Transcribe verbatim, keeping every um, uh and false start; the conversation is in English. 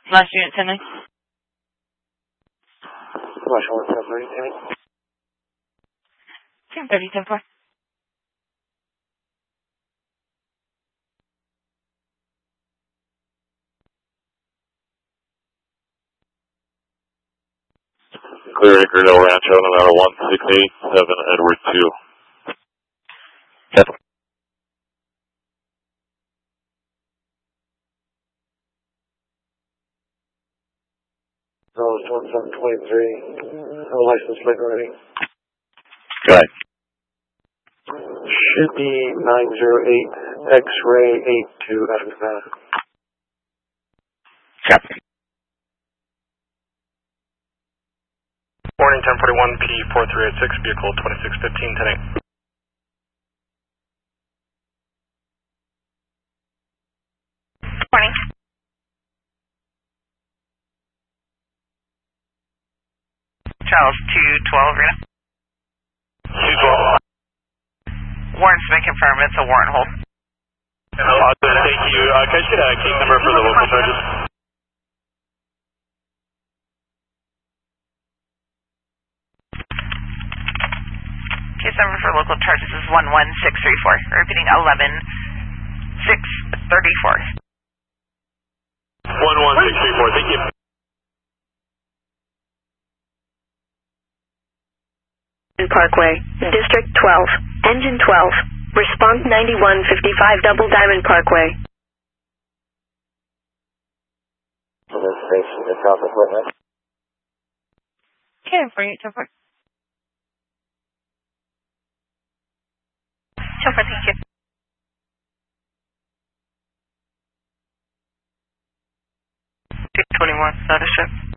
Last unit, ten nine. Flash one, ten thirty, ten eight. ten thirty, ten four. Clear Acre Del Rancho, Nevada one six eight seven Edward two. Seven. Zone one seven twenty-three. No license plate ready. Good. Should be nine zero eight X-ray eight two out of Nevada. Copy. Morning, ten forty-one P four three eight six, vehicle twenty-six fifteen, ten eight. Morning. Charles, two twelve, Rita. two twelve. Warrant's been confirmed. It's a warrant hold. Awesome, thank you. Uh, can I just get a case number for the local charges? Case number for local charges is one one six three four. Repeating, eleven six thirty-four. one one six three four, thank you. Parkway, District twelve, Engine twelve, Response ninety-one fifty-five Double Diamond Parkway. This station is South Equipment. Okay, forty-eight, ten four. ten four, thank you. two twenty-one, not a ship.